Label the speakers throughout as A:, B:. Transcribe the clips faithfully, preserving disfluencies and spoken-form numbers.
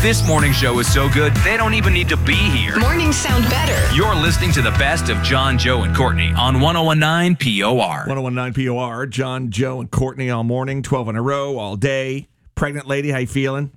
A: This morning show is so good, they don't even need to be here.
B: Mornings sound better.
A: You're listening to the best of John, Joe, and Courtney on one oh one nine P O R.
C: one oh one nine P O R, John, Joe, and Courtney all morning, twelve in a row, all day. Pregnant lady, how you feeling?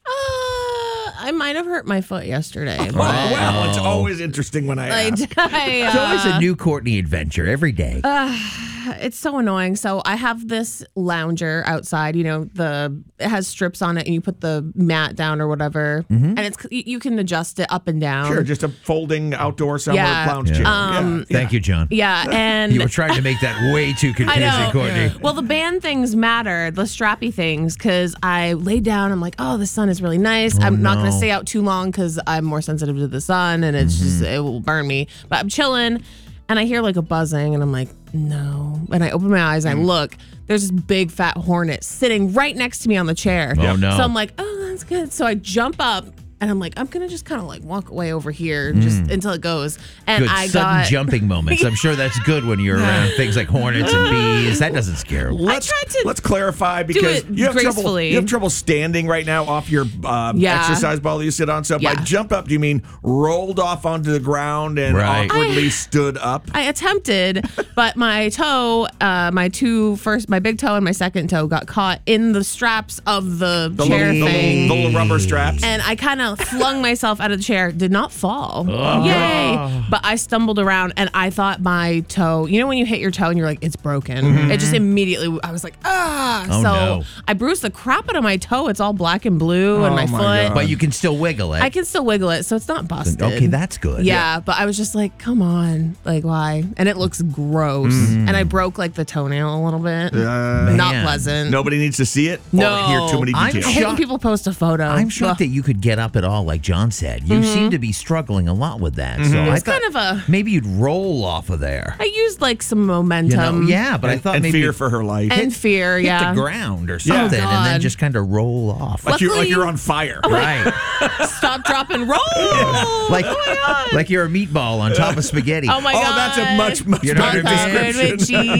D: Uh, I might have hurt my foot yesterday.
C: Oh,
D: But
C: well, it's always interesting when I
D: I,
C: ask.
D: I, uh,
E: It's always a new Courtney adventure every day.
D: Uh, it's so annoying. So I have this lounger outside, you know, the it has strips on it and you put the mat down or whatever.
E: Mm-hmm.
D: And it's you you can adjust it up and down.
C: Sure, just a folding outdoor summer
D: Yeah.
C: lounge
E: Yeah.
C: chair.
D: Um,
C: yeah.
E: Thank you, John.
D: Yeah, and
E: You were trying to make that way too
D: I
E: confusing,
D: know.
E: Courtney.
D: Well, the band things matter, the strappy things, because I lay down. I'm like, oh, the sun is really nice.
E: Oh,
D: I'm not going to
E: no.
D: stay out too long because I'm more sensitive to the sun, and it's just it will burn me. But I'm chilling, and I hear like a buzzing, and I'm like, no. And I open my eyes, and I look. There's this big fat hornet sitting right next to me on the chair.
E: Oh, no.
D: So I'm like, oh, that's good. So I jump up. And I'm like, I'm gonna just kind of like walk away over here just until it goes. And
E: Good
D: I
E: sudden
D: got
E: jumping moments. I'm sure that's good when you're around things like hornets and bees. That doesn't scare them.
C: Let's,
D: tried to
C: let's clarify because
D: it
C: you have trouble.
D: gracefully.
C: You have trouble standing right now off your um,
D: Yeah.
C: exercise ball that you sit on. So
D: Yeah.
C: by jump up, do you mean rolled off onto the ground and
E: Right.
C: awkwardly stood up?
D: I attempted, but my toe, uh, my two first, my big toe and my second toe got caught in the straps of the,
C: The
D: chair
C: little, the
D: thing.
C: little, the little rubber straps.
D: And I kind of flung myself out of the chair, did not fall. Yay. But I stumbled around and I thought my toe, you know, when you hit your toe and you're like, it's broken. It just immediately, I was like, ah.
E: Oh,
D: so
E: no.
D: I bruised the crap out of my toe. It's all black and blue and
C: Oh,
D: my
C: my
D: foot.
C: God.
E: But you can still wiggle it.
D: I can still wiggle it, so it's not busted.
E: Okay, that's good.
D: Yeah, but I was just like, come on. Like, why? And it looks gross. And I broke like the toenail a little bit.
C: Uh,
D: Not
E: Man.
D: pleasant.
C: Nobody needs to see it.
D: No.
C: Or hear too many
E: I'm
C: details.
D: I hate when
E: shocked.
D: people post a photo.
E: I'm shocked
D: Ugh.
E: that you could get up at all, like John said. You seem to be struggling a lot with that. So I
D: It's
E: thought
D: kind of a.
E: maybe you'd roll off of there.
D: I used like some
E: You know,
D: momentum.
E: yeah, but I
C: and,
E: thought
C: and
E: maybe
C: fear
E: you'd
C: for her life.
D: And fear,
E: hit
D: yeah.
E: the ground or something, and then
D: God.
E: just kind of roll off.
C: like, you're, like
D: Luckily-
C: you're on fire.
E: Right,
D: Stop, drop, and roll.
E: like
D: Oh my God.
E: like you're a meatball on top of spaghetti.
D: Oh my
C: Oh,
D: God.
C: that's a much, much
E: You know
C: better
E: what I mean?
D: Good with
C: description.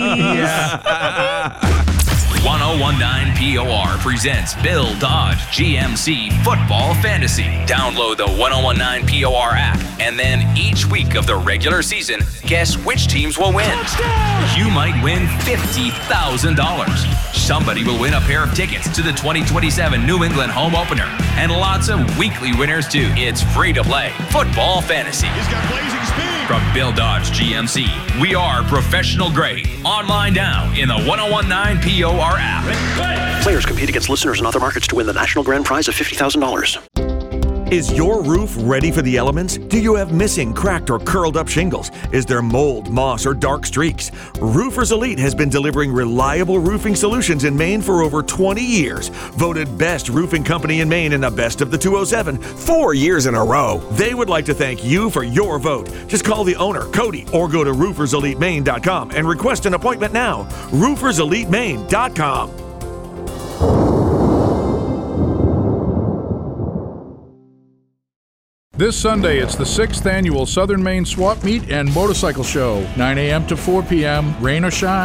D: cheese.
A: one oh one nine P O R presents Bill Dodge G M C Football Fantasy. Download the one oh one nine P O R app, and then each week of the regular season, guess which teams will win. You might win fifty thousand dollars. Somebody will win a pair of tickets to the twenty twenty-seven New England home opener, and lots of weekly winners too. It's free to play Football Fantasy.
F: He's got blazing speed.
A: From Bill Dodge G M C, we are professional grade. Online now in the one oh one nine P O R app.
G: Players compete against listeners in other markets to win the national grand prize of fifty thousand dollars.
C: Is your roof ready for the elements? Do you have missing, cracked, or curled up shingles? Is there mold, moss, or dark streaks? Roofers Elite has been delivering reliable roofing solutions in Maine for over twenty years. Voted best roofing company in Maine in the best of the two oh seven, four years in a row. They would like to thank you for your vote. Just call the owner, Cody, or go to roofers elite maine dot com and request an appointment now. roofers elite maine dot com.
F: This Sunday, it's the sixth annual Southern Maine Swap Meet and Motorcycle Show. nine a.m. to four p.m., rain or shine.